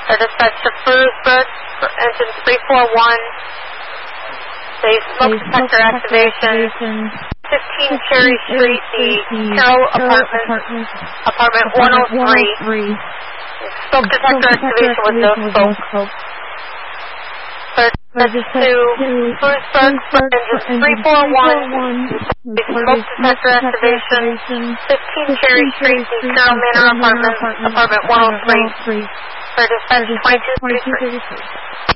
Our dispatch to Frewsburg for engine 341. Say smoke detector activation. 15 Cherry Street, the Carroll Apartment, apartment 103. Smoke detector activation with no smoke. Dispatch to Frewsburg for engine 341. Smoke detector activation. 15 Cherry Street, the Carroll Manor Apartment, apartment 103. For dispatch 2233.